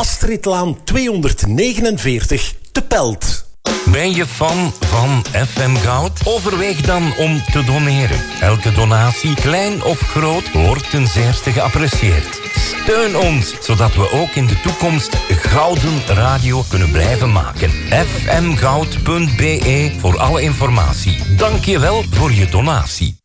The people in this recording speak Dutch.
Astridlaan 249 te Pelt. Ben je fan van FM Goud? Overweeg dan om te doneren. Elke donatie, klein of groot, wordt ten zeerste geapprecieerd. Steun ons, zodat we ook in de toekomst gouden radio kunnen blijven maken. fmgoud.be voor alle informatie. Dank je wel voor je donatie.